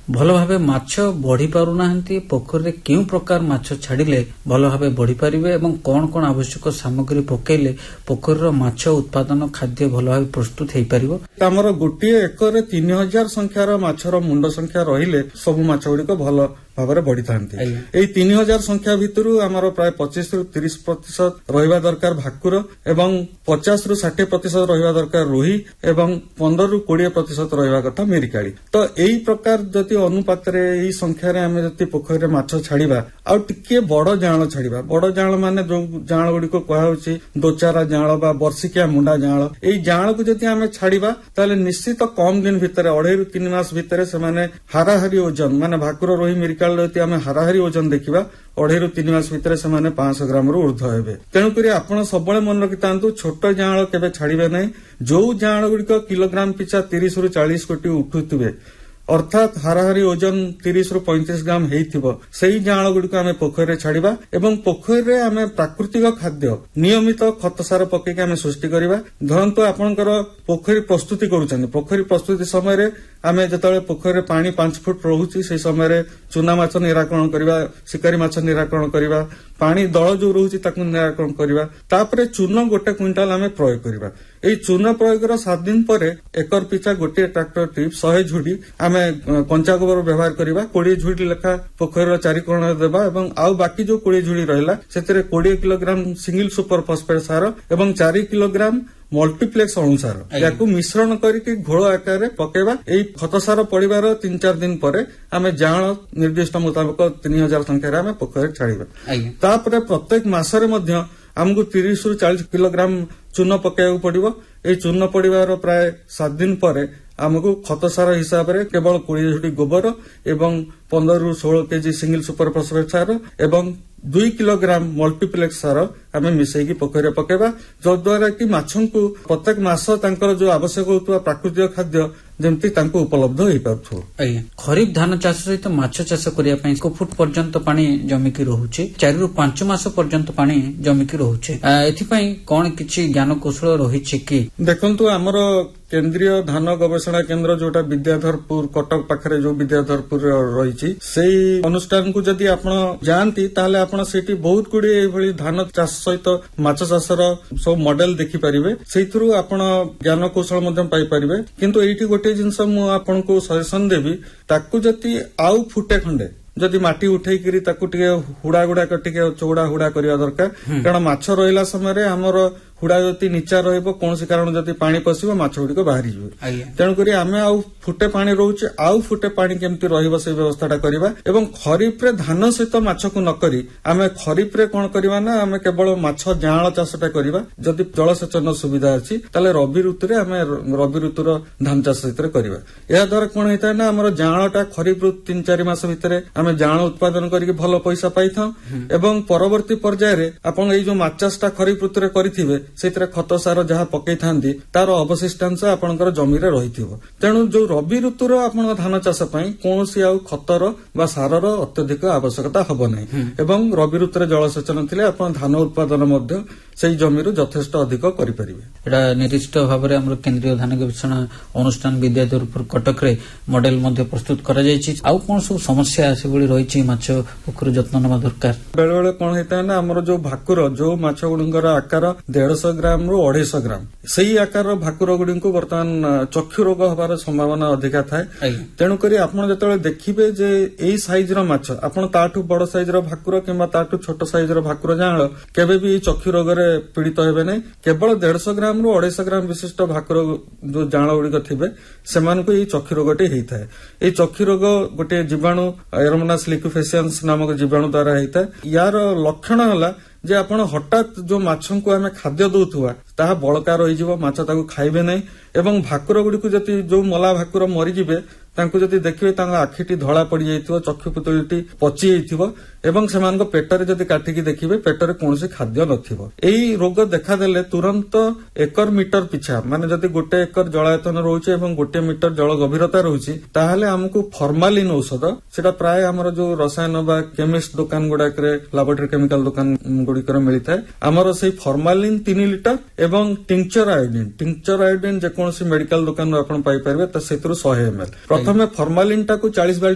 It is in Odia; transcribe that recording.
ଭଲ ଭାବେ ମାଛ ବଢି ପାରୁନାହାନ୍ତି, ପୋଖରୀରେ କେଉଁ ପ୍ରକାର ମାଛ ଛାଡ଼ିଲେ ଭଲ ଭାବେ ବଢି ପାରିବେ ଏବଂ କଣ କଣ ଆବଶ୍ୟକ ସାମଗ୍ରୀ ପକେଇଲେ ପୋଖରୀର ମାଛ ଉତ୍ପାଦନ ଖାଦ୍ୟ ଭଲ ଭାବେ ପ୍ରସ୍ତୁତ ହେଇପାରିବ? ଆମର ଗୋଟିଏ ଏକରରେ 3000 ସଂଖ୍ୟାର ମାଛର ମୁଣ୍ଡ ସଂଖ୍ୟା ରହିଲେ ସବୁ ମାଛ ଗୁଡିକ ଭଲ ଭାବରେ ବଢିଥାନ୍ତି। ଏଇ 3000 ସଂଖ୍ୟା ଭିତରୁ ଆମର ପ୍ରାୟ 25-30% ରହିବା ଦରକାର ଭାକୁର ଏବଂ 50-60% ରହିବା ଦରକାର ରୋହି ଏବଂ 15-20% ରହିବା କଥା ମିରିକାଳି। ତ ଏଇ ପ୍ରକାର ଯଦି ଅନୁପାତରେ ଏଇ ସଂଖ୍ୟାରେ ଆମେ ଯଦି ପୋଖରୀରେ ମାଛ ଛାଡିବା ଆଉ ଟିକେ ବଡ ଜାଆଁଳ ଛାଡିବା, ବଡ ଜାଆଁଳ ମାନେ ଯୋଉ ଜାଆଁଳ ଗୁଡିକ କୁହାଯାଉଛି ଦୋଚାରା ଜାଆଁଳ ବା ବର୍ଷିକିଆ ମୁଣ୍ଡା ଜାଆଁଳ, ଏଇ ଜାଆଁଳକୁ ଯଦି ଆମେ ଛାଡିବା ତାହେଲେ ନିଶ୍ଚିତ କମ୍ ଦିନ ଭିତରେ 2.5-3 ମାସ ଭିତରେ ସେମାନେ ହାରାହାରି ଓଜନ ମାନେ ଭାକୁର ରୋହି ମିରିକାଳି ଯଦି ଆମେ ହାରାହାରି ଓଜନ ଦେଖିବା 2.5-3 ମାସ ଭିତରେ ସେମାନେ 500 ଗ୍ରାମରୁ ଉର୍ଦ୍ଧ୍ୱ ହେବେ। ତେଣୁକରି ଆପଣ ସବୁବେଳେ ମନେ ରଖିଥାନ୍ତୁ ଛୋଟ ଜାଆଁଳ କେବେ ଛାଡିବେ ନାହିଁ। ଯୋଉ ଜାଆଁଳ ଗୁଡିକ କିଲୋଗ୍ରାମ ପିଛା 30-40 କୋଟି ଉଠୁଥିବେ ଅର୍ଥାତ୍ ହାରାହାରି ଓଜନ 30-35 ଗ୍ରାମ ହେଇଥିବ, ସେଇ ଜାଆଁଳ ଗୁଡିକ ଆମେ ପୋଖରୀରେ ଛାଡିବା ଏବଂ ପୋଖରୀରେ ଆମେ ପ୍ରାକୃତିକ ଖାଦ୍ୟ ନିୟମିତ ଖତ ସାର ପକେଇକି ଆମେ ସୃଷ୍ଟି କରିବା। ଧରନ୍ତୁ ଆପଣଙ୍କର ପୋଖରୀ ପ୍ରସ୍ତୁତି କରୁଛନ୍ତି, ପୋଖରୀ ପ୍ରସ୍ତୁତି ସମୟରେ ଆମେ ଯେତେବେଳେ ପୋଖରୀରେ ପାଣି 5 ଫୁଟ ରହୁଛି ସେଇ ସମୟରେ ଚୁନା ମାଛ ନିରାକରଣ କରିବା, ଶିକାରୀ ମାଛ ନିରାକରଣ କରିବା, ପାଣି ଦଳ ଯୋଉ ରହୁଛି ତାକୁ ନିରାକରଣ କରିବା, ତାପରେ ଚୂନ 1 କୁଇଣ୍ଟାଲ ଆମେ ପ୍ରୟୋଗ କରିବା। ଏଇ ଚୂନ ପ୍ରୟୋଗର 7 ଦିନ ପରେ ଏକର ପିଛା ଗୋଟିଏ ଟ୍ରାକ୍ଟର ଟ୍ରିପ୍ 100 ଝୁଡି ଆମେ କଞ୍ଚା ଗୋବର ବ୍ୟବହାର କରିବା, 20 ଝୁଡି ଲେଖା ପୋଖରୀର ଚାରିକୋଣରେ ଦେବା ଏବଂ ଆଉ ବାକି ଯୋଉ 20 ଝୁଡି ରହିଲା ସେଥିରେ 20 କିଲୋଗ୍ରାମ ସିଙ୍ଗଲ ସୁପର ଫସଫେଟ୍ ସାର ଏବଂ 4 କିଲୋଗ୍ରାମ ମଲ୍ଟିପ୍ଲେକ୍ସ ଅଣୁସାର ୟାକୁ ମିଶ୍ରଣ କରିକି ଘୋଳ ଆକାରରେ ପକେଇବା। ଏଇ ଖତ ସାର ପଡିବାର 3-4 ଦିନ ପରେ ଆମେ ଜାଆଁଳ ନିର୍ଦ୍ଦିଷ୍ଟ ମୁତାବକ 3000 ସଂଖ୍ୟାରେ ଆମେ ପୋଖରୀରେ ଛାଡିବା। ତାପରେ ପ୍ରତ୍ୟେକ ମାସରେ ମଧ୍ୟ ଆମକୁ 30-40 କିଲୋଗ୍ରାମ ଚୂନ ପକେଇବାକୁ ପଡିବ। ଏଇ ଚୂନ ପଡିବାର ପ୍ରାୟ 7 ଦିନ ପରେ ଆମକୁ ଖତ ସାର ହିସାବରେ କେବଳ 20 ଝୁଡି ଗୋବର ଏବଂ 15-16 କେଜି ସିଙ୍ଗଲ ସୁପର ଫସଫେଟ୍ ସାର ଏବଂ 2 କିଲୋଗ୍ରାମ ମଲ୍ଟିପ୍ଲେକ୍ସ ସାର ଆମେ ମିଶେଇକି ପୋଖରୀରେ ପକେଇବା, ଯଦ୍ୱାରା କି ମାଛଙ୍କୁ ପ୍ରତ୍ୟେକ ମାସ ତାଙ୍କର ଯୋଉ ଆବଶ୍ୟକ ହେଉଥିବା ପ୍ରାକୃତିକ ଖାଦ୍ୟ ଯେମିତି ତାଙ୍କୁ ଉପଲବ୍ଧ ହେଇପାରୁଥିବ। ଆଜ୍ଞା, ଖରିଫ ଧାନ ଚାଷ ସହିତ ମାଛ ଚାଷ କରିବା ପାଇଁ 1 ଫୁଟ ପର୍ଯ୍ୟନ୍ତ ପାଣି ଜମିକି ରହୁଛି, 4-5 ମାସ ପର୍ଯ୍ୟନ୍ତ ପାଣି ଜମିକି ରହୁଛି। ଏଥିପାଇଁ କଣ କିଛି ଜ୍ଞାନ କୌଶଳ ରହିଛି କି? ଦେଖନ୍ତୁ, ଆମର କେନ୍ଦ୍ରୀୟ ଧାନ ଗବେଷଣା କେନ୍ଦ୍ର ଯୋଉଟା ବିଦ୍ୟାଧରପୁର କଟକ ପାଖରେ ଯୋଉ ବିଦ୍ୟାଧରପୁର ରହିଛି, ସେଇ ଅନୁଷ୍ଠାନକୁ ଯଦି ଆପଣ ଯାଆନ୍ତି ତାହେଲେ ଆପଣ ସେଇଠି ବହୁତ ଗୁଡିଏ ଏଇଭଳି ଧାନ ଚାଷ ସହିତ ମାଛ ଚାଷର ସବୁ ମଡେଲ ଦେଖିପାରିବେ, ସେଇଥିରୁ ଆପଣ ଜ୍ଞାନ କୌଶଳ ମଧ୍ୟ ପାଇପାରିବେ। କିନ୍ତୁ ଏଇଠି ଗୋଟିଏ ଜିନିଷ ମୁଁ ଆପଣଙ୍କୁ ସଜେସନ ଦେବି, ତାକୁ ଯଦି ଆଉ ଫୁଟେ ଖଣ୍ଡେ ଯଦି ମାଟି ଉଠେଇକିରି ତାକୁ ଟିକେ ହୁଡା ଗୁଡାକ ଟିକେ ଚଉଡା ହୁଡା କରିବା ଦରକାର, କାରଣ ମାଛ ରହିଲା ସମୟରେ ଆମର ହୁଡା ଯଦି ନିଚା ରହିବ କୌଣସି କାରଣ ଯଦି ପାଣି ପଶିବ ମାଛ ଗୁଡିକ ବାହାରିଯିବେ। ତେଣୁକରି ଆମେ ଆଉ ଫୁଟେ ପାଣି ରହୁଛି, ଆଉ ଫୁଟେ ପାଣି କେମିତି ରହିବ ସେଇ ବ୍ୟବସ୍ଥାଟା କରିବା ଏବଂ ଖରିଫରେ ଧାନ ସହିତ ମାଛକୁ ନ କରି ଆମେ ଖରିଫରେ କଣ କରିବା ନା ଆମେ କେବଳ ମାଛ ଜାଆଁଳ ଚାଷଟା କରିବା। ଯଦି ଜଳସେଚନ ସୁବିଧା ଅଛି ତାହେଲେ ରବି ଋତୁରେ ଆମେ ରବି ଋତୁର ଧାନ ଚାଷ ଭିତରେ କରିବା। ଏହା ଦ୍ୱାରା କଣ ହେଇଥାଏ ନା ଆମର ଜାଆଁଳଟା ଖରିଫ ଋତୁ 3-4 ମାସ ଭିତରେ ଆମେ ଜାଆଁଳ ଉତ୍ପାଦନ କରିକି ଭଲ ପଇସା ପାଇଥାଉ ଏବଂ ପରବର୍ତ୍ତୀ ପର୍ଯ୍ୟାୟରେ ଆପଣ ଏଇ ଯୋଉ ମାଛ ଚାଷଟା ଖରିଫ ଋତୁରେ କରିଥିବେ ସେଥିରେ ଖତ ସାର ଯାହା ପକେଇଥାନ୍ତି ତାର ଅବଶିଷ୍ଟାଂଶ ଆପଣଙ୍କର ଜମିରେ ରହିଥିବ। ତେଣୁ ଯୋଉ ରବି ଋତୁର ଆପଣଙ୍କ ଧାନ ଚାଷ ପାଇଁ କୌଣସି ଆଉ ଖତର ବା ସାରର ଅତ୍ୟଧିକ ଆବଶ୍ୟକତା ହବ ନାହିଁ ଏବଂ ରବି ଋତୁରେ ଜଳସେଚନ ଥିଲେ ଆପଣ ଧାନ ଉତ୍ପାଦନ ମଧ୍ୟ ସେଇ ଜମିରୁ ଯଥେଷ୍ଟ ଅଧିକ କରିପାରିବେ। ଏଟା ନିର୍ଦ୍ଦିଷ୍ଟ ଭାବରେ ଆମର କେନ୍ଦ୍ରୀୟ ଧାନ ଗବେଷଣା ଅନୁଷ୍ଠାନ ବିଦ୍ୟାଧରପୁର କଟକରେ ମଡେଲ ମଧ୍ୟ ପ୍ରସ୍ତୁତ କରାଯାଇଛି। ଆଉ କଣ ସବୁ ସମସ୍ୟା ସେଭଳି ରହିଛି ମାଛ ପୋଖରୀ ଯତ୍ନ ନେବା ଦରକାର? ବେଳେବେଳେ କଣ ହେଇଥାଏ ନା ଆମର ଯୋଉ ଭାକୁର ଯୋଉ ମାଛ ଗୁଡିଙ୍କର ଆକାର 150 ଗ୍ରାମରୁ 250 ଗ୍ରାମ ସେଇ ଆକାରର ଭାକୁର ଗୁଡିକୁ ବର୍ତ୍ତମାନ ଚକ୍ଷୁ ରୋଗ ହବାର ସମ୍ଭାବନା ଅଧିକା ଥାଏ। ତେଣୁକରି ଆପଣ ଯେତେବେଳେ ଦେଖିବେ ଯେ ଏଇ ସାଇଜର ମାଛ ଆପଣ ତାଠୁ ବଡ ସାଇଜର ଭାକୁର କିମ୍ବା ତାଠୁ ଛୋଟ ସାଇଜର ଭାକୁର ଜାଆଁଳ କେବେ ବି ଏଇ ଚକ୍ଷୁ ରୋଗରେ ପୀଡିତ ହେବେ ନାହିଁ। କେବଳ 150 ଗ୍ରାମରୁ 250 ଗ୍ରାମ ବିଶିଷ୍ଟ ଭାକୁର ଯୋଉ ଜାଆଁଳ ଗୁଡିକ ଥିବେ ସେମାନଙ୍କୁ ଏଇ ଚକ୍ଷୁ ରୋଗଟି ହେଇଥାଏ। ଏଇ ଚକ୍ଷୁ ରୋଗ ଗୋଟିଏ ଜୀବାଣୁ ଏରୋମୋନାସ୍ ଲିକ୍ୟୁଫେସିଆନ୍ସ ନାମକ ଜୀବାଣୁ ଦ୍ୱାରା ହେଇଥାଏ। ୟାର ଲକ୍ଷଣ ହେଲା ଯେ ଆପଣ ହଠାତ୍ ଯୋଉ ମାଛଙ୍କୁ ଆମେ ଖାଦ୍ୟ ଦଉଥିବା ତାହା ବଳକା ରହିଯିବ, ମାଛ ତାକୁ ଖାଇବେ ନାହିଁ ଏବଂ ଭାକୁର ଗୁଡିକୁ ଯଦି ଯୋଉ ମଲା ଭାକୁର ମରିଯିବେ ତାଙ୍କୁ ଯଦି ଦେଖିବେ ତାଙ୍କ ଆଖିଟି ଧଳା ପଡିଯାଇଥିବ, ଚକ୍ଷୁ ପୁତଳିଟି ପଚି ଯାଇଥିବ ଏବଂ ସେମାନଙ୍କ ପେଟରେ ଯଦି କାଟିକି ଦେଖିବେ ପେଟରେ କୌଣସି ଖାଦ୍ୟ ନଥିବ। ଏଇ ରୋଗ ଦେଖାଦେଲେ ତୁରନ୍ତ ଏକର ମିଟର ପିଛା ମାନେ ଯଦି 1 ଏକର ଜଳାୟତନ ରହୁଛି ଏବଂ 1 ମିଟର ଜଳ ଗଭୀରତା ରହୁଛି ତାହେଲେ ଆମକୁ ଫର୍ମାଲିନ ଔଷଧ, ସେଟା ପ୍ରାୟ ଆମର ଯୋଉ ରସାୟନ ବା କେମିଷ୍ଟ ଦୋକାନ ଗୁଡାକରେ ଲାବୋରେଟୋରୀ କେମିକାଲ ଦୋକାନ ଗୁଡିକରେ ମିଳିଥାଏ। ଆମର ସେଇ ଫର୍ମାଲିନ 3 ଲିଟର ଏବଂ ଟିଂଚର ଆୟୋଡିନ ଯେକୌଣସି ମେଡିକାଲ ଦୋକାନରୁ ଆପଣ ପାଇପାରିବେ, ସେଥିରୁ 100 ml। ପ୍ରଥମେ ଫର୍ମାଲିନଟାକୁ 40